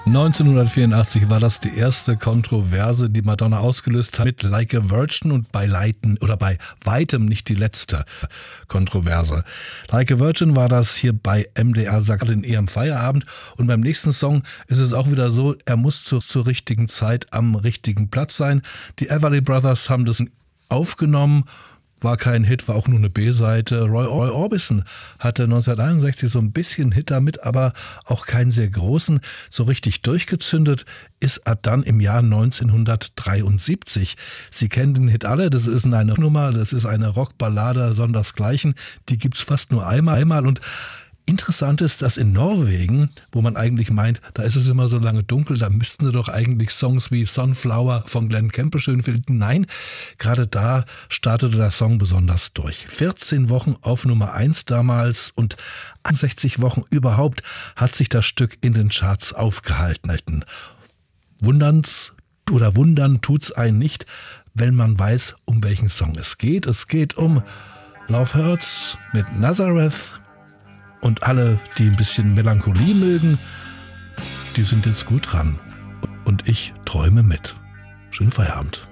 1984 war das die erste Kontroverse, die Madonna ausgelöst hat mit Like a Virgin und bei weitem nicht die letzte Kontroverse. Like a Virgin war das hier bei MDR Sag in ihrem Feierabend und beim nächsten Song ist es auch wieder so, er muss zur richtigen Zeit am richtigen Platz sein. Die Everly Brothers haben das aufgenommen. War kein Hit, war auch nur eine B-Seite. Roy Orbison hatte 1961 so ein bisschen Hit damit, aber auch keinen sehr großen. So richtig durchgezündet ist er dann im Jahr 1973. Sie kennen den Hit alle, das ist eine Nummer, das ist eine Rockballade sondersgleichen. Die gibt's fast nur einmal und interessant ist, dass in Norwegen, wo man eigentlich meint, da ist es immer so lange dunkel, da müssten sie doch eigentlich Songs wie Sunflower von Glenn Campbell schön finden. Nein, gerade da startete der Song besonders durch. 14 Wochen auf Nummer 1 damals und 61 Wochen überhaupt hat sich das Stück in den Charts aufgehalten. Wundern tut's einen nicht, wenn man weiß, um welchen Song es geht. Es geht um Love Hurts mit Nazareth. Und alle, die ein bisschen Melancholie mögen, die sind jetzt gut dran. Und ich träume mit. Schönen Feierabend.